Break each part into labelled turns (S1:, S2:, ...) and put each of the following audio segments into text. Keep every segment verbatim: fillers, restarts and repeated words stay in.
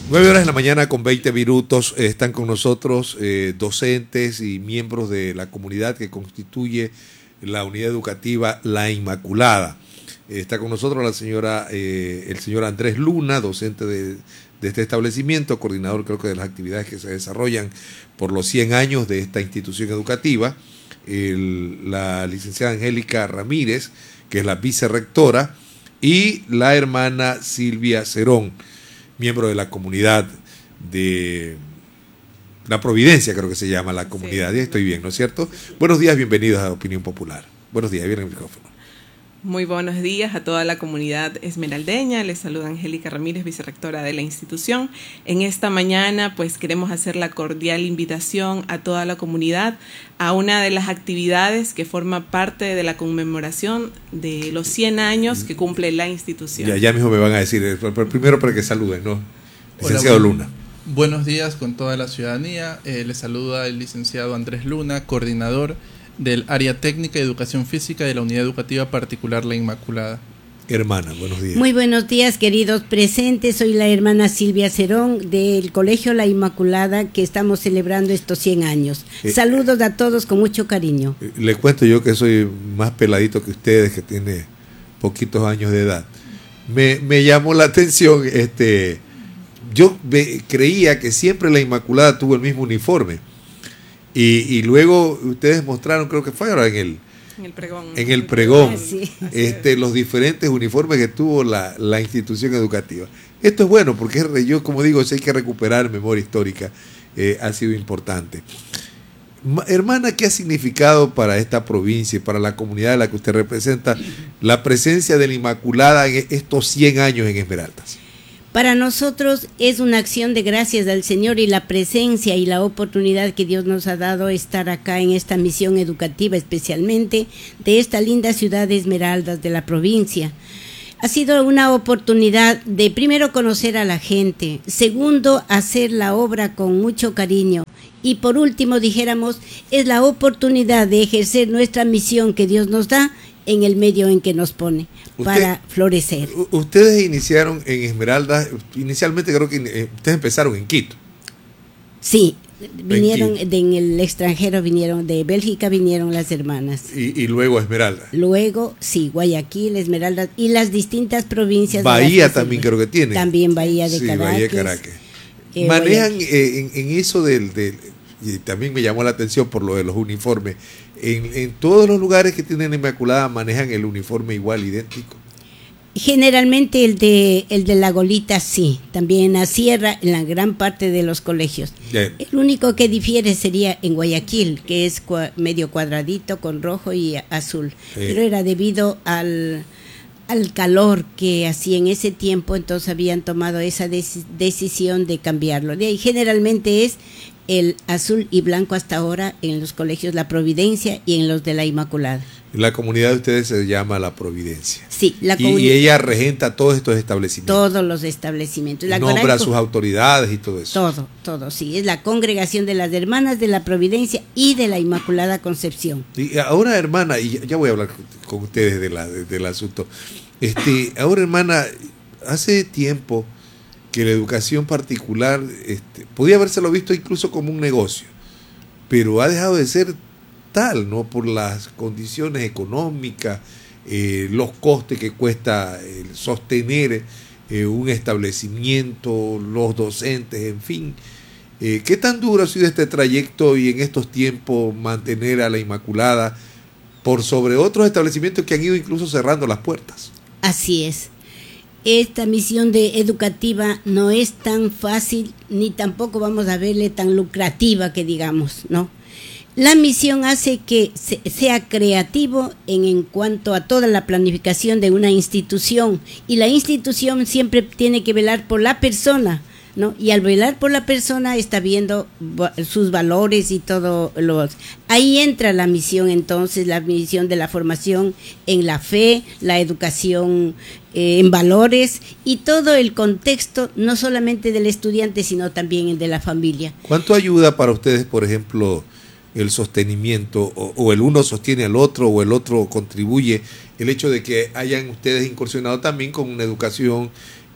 S1: Nueve horas de la mañana con veinte minutos. Eh, están con nosotros eh, docentes y miembros de la comunidad que constituye la unidad educativa La Inmaculada. Eh, está con nosotros la señora, eh, el señor Andrés Luna, docente de, de este establecimiento, coordinador creo que de las actividades que se desarrollan por los cien años de esta institución educativa. El, la licenciada Angélica Ramírez, que es la vicerrectora, y la hermana Silvia Cerón, miembro de la comunidad de La Providencia, creo que se llama la comunidad. Sí. Ya estoy bien, ¿no es cierto? Buenos días, bienvenidos a Opinión Popular. Buenos días, viene el micrófono.
S2: Muy buenos días a toda la comunidad esmeraldeña. Les saluda Angélica Ramírez, vicerrectora de la institución. En esta mañana, pues queremos hacer la cordial invitación a toda la comunidad a una de las actividades que forma parte de la conmemoración de los cien años que cumple la institución.
S1: Ya, ya mismo me van a decir, pero primero para que saluden, ¿no? Licenciado Hola, Luna.
S3: Buenos días con toda la ciudadanía. Eh, les saluda el licenciado Andrés Luna, coordinador del área técnica de educación física de la unidad educativa particular La Inmaculada.
S1: Hermana, buenos días.
S4: Muy buenos días, queridos presentes. Soy la hermana Silvia Cerón del Colegio La Inmaculada, que estamos celebrando estos cien años. Eh, Saludos a todos con mucho cariño.
S1: Eh, les cuento yo que soy más peladito que ustedes, que tiene poquitos años de edad. Me, me llamó la atención, este, yo ve, creía que siempre La Inmaculada tuvo el mismo uniforme. Y, y luego ustedes mostraron, creo que fue ahora en el,
S2: en el pregón,
S1: en el pregón
S4: ah, sí.
S1: este, los diferentes uniformes que tuvo la, la institución educativa. Esto es bueno porque yo, como digo, si hay que recuperar memoria histórica, eh, ha sido importante. Ma, hermana, ¿qué ha significado para esta provincia y para la comunidad de la que usted representa la presencia de la Inmaculada en estos cien años en Esmeraldas?
S4: Para nosotros es una acción de gracias al Señor y la presencia y la oportunidad que Dios nos ha dado estar acá en esta misión educativa, especialmente de esta linda ciudad de Esmeraldas de la provincia. Ha sido una oportunidad de primero conocer a la gente, segundo hacer la obra con mucho cariño y por último dijéramos es la oportunidad de ejercer nuestra misión que Dios nos da en el medio en que nos pone para Usted, florecer.
S1: Ustedes iniciaron en Esmeraldas, inicialmente creo que eh, ustedes empezaron en Quito.
S4: Sí, vinieron en, de, en el extranjero, vinieron de Bélgica, vinieron las hermanas.
S1: Y, y luego Esmeraldas.
S4: Luego, sí, Guayaquil, Esmeraldas y las distintas provincias.
S1: Bahía también creo que tiene.
S4: También Bahía de
S1: sí,
S4: Caracas.
S1: Bahía de Caracas. Eh, Manejan eh, en, en eso del, del, y también me llamó la atención por lo de los uniformes, en, en todos los lugares que tienen Inmaculada manejan el uniforme igual, idéntico.
S4: Generalmente el de el de la Golita sí, también en la Sierra, en la gran parte de los colegios. Bien. El único que difiere sería en Guayaquil, que es cua, medio cuadradito con rojo y azul, sí. Pero era debido al al calor que hacía en ese tiempo, entonces habían tomado esa dec- decisión de cambiarlo. De ahí generalmente es el azul y blanco hasta ahora en los colegios La Providencia y en los de La Inmaculada.
S1: La comunidad de ustedes se llama La Providencia.
S4: Sí, la
S1: y, y ella regenta todos estos establecimientos.
S4: Todos los establecimientos. La
S1: nombra
S4: Coranco,
S1: a sus autoridades y todo eso.
S4: Todo, todo, sí. Es la congregación de las hermanas de La Providencia y de La Inmaculada Concepción.
S1: Y ahora, hermana, y ya voy a hablar con ustedes de la, de, del asunto. Este, ahora, hermana, hace tiempo que la educación particular este, podía habérselo visto incluso como un negocio, pero ha dejado de ser tal, ¿no? Por las condiciones económicas, eh, los costes que cuesta eh, sostener eh, un establecimiento, los docentes, en fin. Eh, ¿Qué tan duro ha sido este trayecto y en estos tiempos mantener a la Inmaculada por sobre otros establecimientos que han ido incluso cerrando las puertas?
S4: Así es. Esta misión de educativa no es tan fácil ni tampoco vamos a verle tan lucrativa que digamos, ¿no? La misión hace que se, sea creativo en, en cuanto a toda la planificación de una institución y la institución siempre tiene que velar por la persona, ¿no? Y al velar por la persona está viendo sus valores y todo lo. Ahí entra la misión entonces, la misión de la formación en la fe, la educación eh, en valores y todo el contexto, no solamente del estudiante, sino también el de la familia.
S1: ¿Cuánto ayuda para ustedes, por ejemplo, el sostenimiento, o, o el uno sostiene al otro, o el otro contribuye, el hecho de que hayan ustedes incursionado también con una educación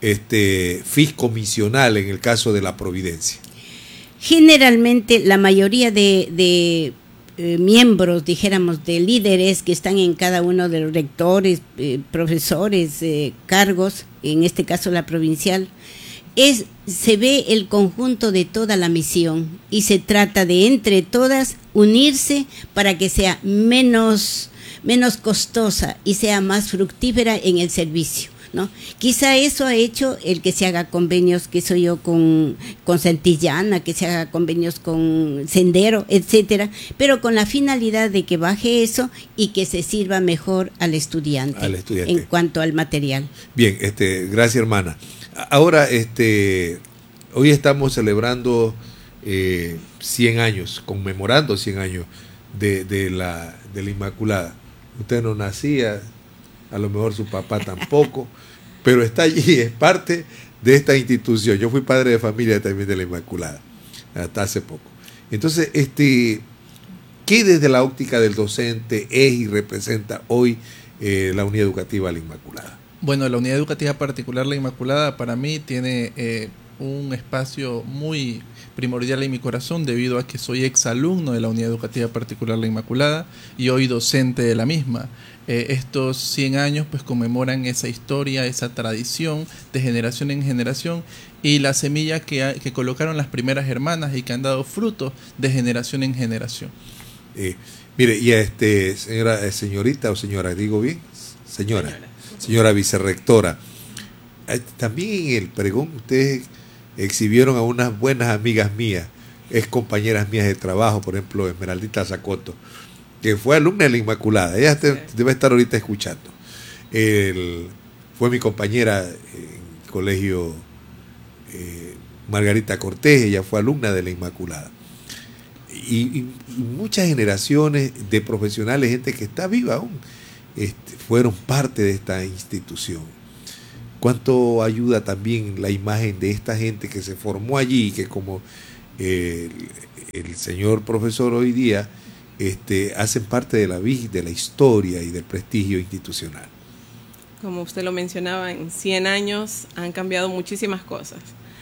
S1: este, fiscomisional en el caso de la Providencia?
S4: Generalmente la mayoría de, de eh, miembros, dijéramos, de líderes que están en cada uno de los rectores, eh, profesores, eh, cargos, en este caso la provincial, es, se ve el conjunto de toda la misión y se trata de entre todas unirse para que sea menos, menos costosa y sea más fructífera en el servicio, ¿no? Quizá eso ha hecho el que se haga convenios, que soy yo, con, con Santillana, que se haga convenios con Sendero, etcétera, pero con la finalidad de que baje eso y que se sirva mejor al estudiante,
S1: al estudiante.
S4: En cuanto al material.
S1: Bien, este, gracias, hermana. Ahora, este, hoy estamos celebrando eh, cien años, conmemorando cien años de, de, la, de la Inmaculada. Usted no nacía, a lo mejor su papá tampoco, pero está allí, es parte de esta institución. Yo fui padre de familia también de la Inmaculada, hasta hace poco. Entonces, este, ¿qué desde la óptica del docente es y representa hoy eh, la Unidad Educativa La Inmaculada?
S3: Bueno, la Unidad Educativa Particular La Inmaculada para mí tiene eh, un espacio muy primordial en mi corazón debido a que soy exalumno de la Unidad Educativa Particular La Inmaculada y hoy docente de la misma. Eh, estos cien años pues conmemoran esa historia, esa tradición de generación en generación y la semilla que, que colocaron las primeras hermanas y que han dado frutos de generación en generación.
S1: Eh, mire, y a este, señora, señorita o señora, digo bien, señora. señora. Señora vicerrectora, también en el pregón ustedes exhibieron a unas buenas amigas mías, ex compañeras mías de trabajo, por ejemplo Esmeraldita Zacoto, que fue alumna de la Inmaculada. Ella te, debe estar ahorita escuchando. El, fue mi compañera en el colegio eh, Margarita Cortés, ella fue alumna de la Inmaculada. Y, y muchas generaciones de profesionales, gente que está viva aún, Este, fueron parte de esta institución. ¿Cuánto ayuda también la imagen de esta gente que se formó allí y que como eh, el, el señor profesor hoy día este, hacen parte de la, de la historia y del prestigio institucional?
S2: Como usted lo mencionaba, en cien años han cambiado muchísimas cosas,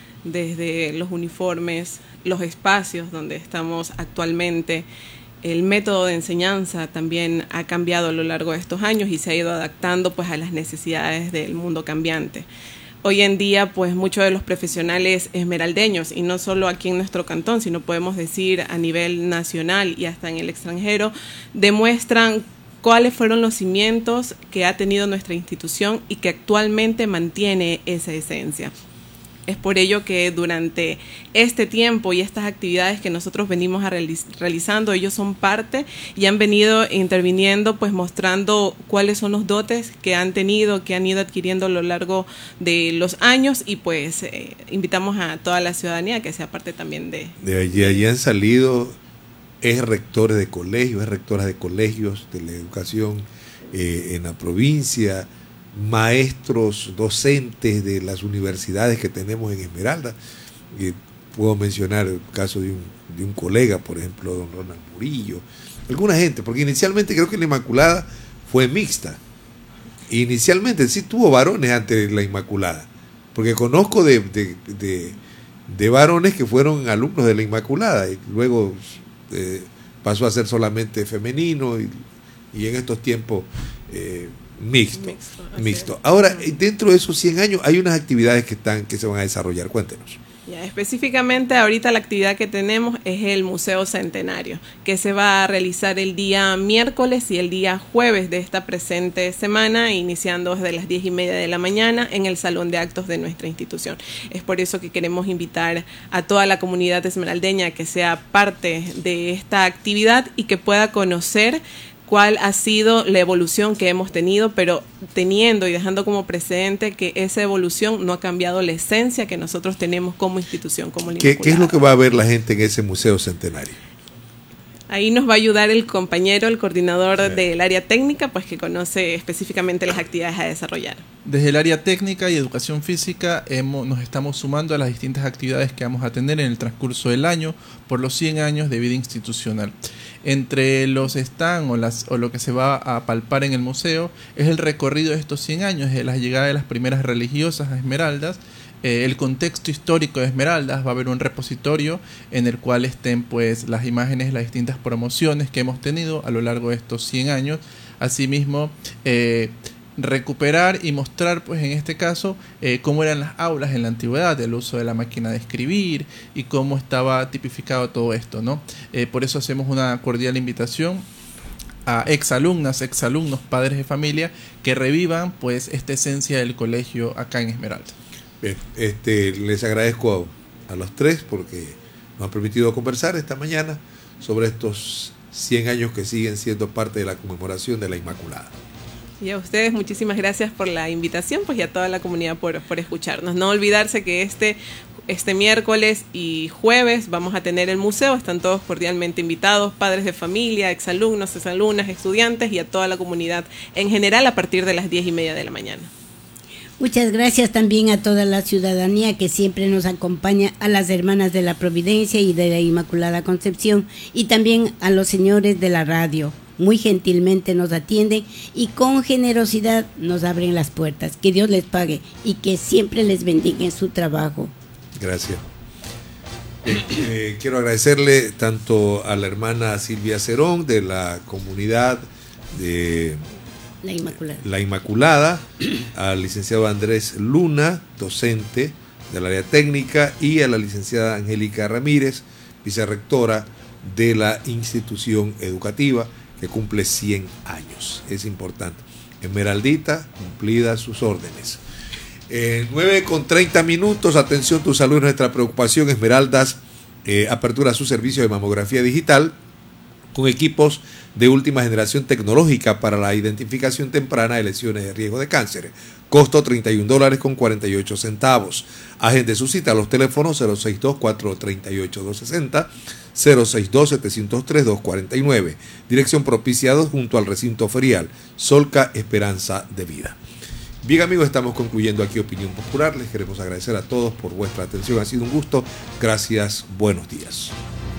S2: desde los uniformes, los espacios donde estamos actualmente. El método de enseñanza también ha cambiado a lo largo de estos años y se ha ido adaptando pues a las necesidades del mundo cambiante. Hoy en día pues muchos de los profesionales esmeraldeños, y no solo aquí en nuestro cantón, sino podemos decir a nivel nacional y hasta en el extranjero, demuestran cuáles fueron los cimientos que ha tenido nuestra institución y que actualmente mantiene esa esencia. Es por ello que durante este tiempo y estas actividades que nosotros venimos a realiz- realizando, ellos son parte y han venido interviniendo, pues mostrando cuáles son los dotes que han tenido, que han ido adquiriendo a lo largo de los años y pues eh, invitamos a toda la ciudadanía que sea parte también de...
S1: De allí, allí han salido ex rectores de colegios, ex rectoras de colegios de la educación eh, en la provincia, maestros, docentes de las universidades que tenemos en Esmeralda. Y puedo mencionar el caso de un, de un colega, por ejemplo, don Ronald Murillo, alguna gente, porque inicialmente creo que la Inmaculada fue mixta. Inicialmente sí tuvo varones antes de la Inmaculada, porque conozco de, de, de, de varones que fueron alumnos de la Inmaculada y luego eh, pasó a ser solamente femenino y, y en estos tiempos eh, Mixto, mixto, mixto. Ahora, dentro de esos cien años hay unas actividades que están que se van a desarrollar. Cuéntenos.
S2: Ya, específicamente ahorita la actividad que tenemos es el Museo Centenario, que se va a realizar el día miércoles y el día jueves de esta presente semana, iniciando desde las diez y media de la mañana en el Salón de Actos de nuestra institución. Es por eso que queremos invitar a toda la comunidad esmeraldeña a que sea parte de esta actividad y que pueda conocer cuál ha sido la evolución que hemos tenido, pero teniendo y dejando como precedente que esa evolución no ha cambiado la esencia que nosotros tenemos como institución, como la
S1: ¿Qué, ¿Qué es lo que va a ver la gente en ese Museo Centenario?
S2: Ahí nos va a ayudar el compañero, el coordinador sí. del área técnica, pues que conoce específicamente las actividades a desarrollar.
S3: Desde el área técnica y educación física hemos, nos estamos sumando a las distintas actividades que vamos a tener en el transcurso del año por los cien años de vida institucional. Entre los stands o, las, o lo que se va a palpar en el museo es el recorrido de estos cien años, de la llegada de las primeras religiosas a Esmeraldas, eh, el contexto histórico de Esmeraldas. Va a haber un repositorio en el cual estén pues las imágenes de las distintas promociones que hemos tenido a lo largo de estos cien años. Asimismo, eh, recuperar y mostrar, pues en este caso, eh, cómo eran las aulas en la antigüedad, el uso de la máquina de escribir y cómo estaba tipificado todo esto, ¿no? Eh, por eso hacemos una cordial invitación a exalumnas, exalumnos, padres de familia, que revivan pues esta esencia del colegio acá en Esmeralda.
S1: Bien, este, les agradezco a, a los tres porque nos han permitido conversar esta mañana sobre estos cien años que siguen siendo parte de la conmemoración de la Inmaculada.
S2: Y a ustedes muchísimas gracias por la invitación, pues y a toda la comunidad por, por escucharnos. No olvidarse que este, este miércoles y jueves vamos a tener el museo, están todos cordialmente invitados, padres de familia, exalumnos, exalumnas, estudiantes y a toda la comunidad en general a partir de las diez y media de la mañana.
S4: Muchas gracias también a toda la ciudadanía que siempre nos acompaña, a las hermanas de la Providencia y de la Inmaculada Concepción y también a los señores de la radio. Muy gentilmente nos atienden y con generosidad nos abren las puertas. Que Dios les pague y que siempre les bendiga en su trabajo.
S1: Gracias. Eh, eh, quiero agradecerle tanto a la hermana Silvia Cerón de la comunidad de
S4: La Inmaculada,
S1: la Inmaculada, al licenciado Andrés Luna, docente del área técnica, y a la licenciada Angélica Ramírez, vicerrectora de la institución educativa, que cumple cien años. Es importante. Esmeraldita, cumplidas sus órdenes. Eh, nueve con treinta minutos. Atención, tu salud es nuestra preocupación. Esmeraldas eh, apertura su servicio de mamografía digital con equipos de última generación tecnológica para la identificación temprana de lesiones de riesgo de cáncer. Costo treinta y un dólares con cuarenta y ocho centavos. Agende su cita a los teléfonos cero seis dos, cuatro tres ocho, dos seis cero, cero seis dos, siete cero tres, dos cuatro nueve. Dirección propiciados junto al recinto ferial. Solca Esperanza de Vida. Bien, amigos, estamos concluyendo aquí Opinión Popular. Les queremos agradecer a todos por vuestra atención. Ha sido un gusto. Gracias. Buenos días.